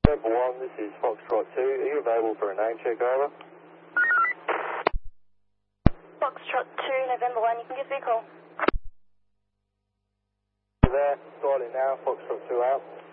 November 1, this is Foxtrot 2. Are you available for a name check, over? Foxtrot 2, November 1, you can give me a call. There, dialing now, Foxtrot 2 out.